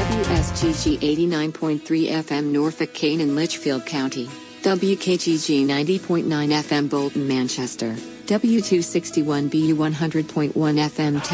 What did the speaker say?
WSGG 89.3 FM Norfolk, Kane and Litchfield County, WKGG 90.9 FM Bolton, Manchester, W261BU 100.1 FM